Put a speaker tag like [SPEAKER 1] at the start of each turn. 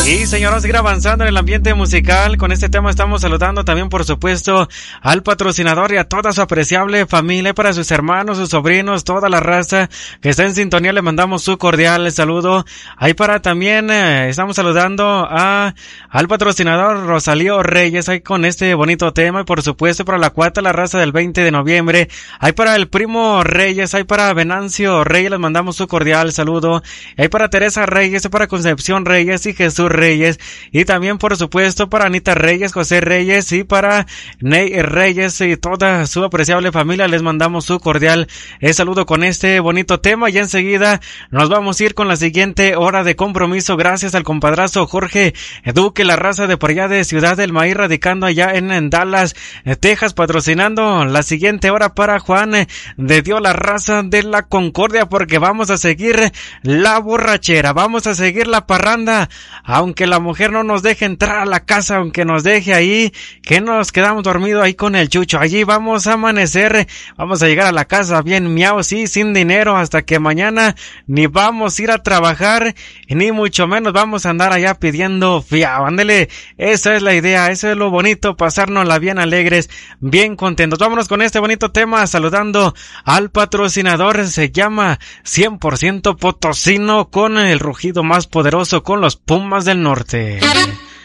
[SPEAKER 1] Y señores, seguir avanzando en el ambiente musical. Con este tema estamos saludando también, por supuesto, al patrocinador y a toda su apreciable familia, para sus hermanos, sus sobrinos, toda la raza que está en sintonía. Le mandamos su cordial saludo. Ahí para también, estamos saludando al patrocinador Rosalío Reyes, ahí con este bonito tema. Y por supuesto para la cuarta, la raza del 20 de noviembre. Ahí para el primo Reyes, ahí para Venancio Reyes, les mandamos su cordial saludo. Ahí para Teresa Reyes, para Concepción Reyes y Jesús Reyes, y también por supuesto para Anita Reyes, José Reyes y para Ney Reyes y toda su apreciable familia. Les mandamos su cordial saludo con este bonito tema, y enseguida nos vamos a ir con la siguiente hora de compromiso, gracias al compadrazo Jorge Duque, la raza de por allá de Ciudad del Maíz, radicando allá en Dallas, Texas, patrocinando la siguiente hora para Juan de Dios, la raza de la Concordia, porque vamos a seguir la borrachera, vamos a seguir la parranda, aunque la mujer no nos deje entrar a la casa, aunque nos deje ahí, que nos quedamos dormidos ahí con el chucho. Allí vamos a amanecer, vamos a llegar a la casa bien miaos, sí, sin dinero, hasta que mañana ni vamos a ir a trabajar, ni mucho menos vamos a andar allá pidiendo fiado. Ándele, esa es la idea, eso es lo bonito, pasárnosla bien alegres, bien contentos. Vámonos con este bonito tema, saludando al patrocinador, se llama 100% Potosino, con el rugido más poderoso, con los Pumas del Norte.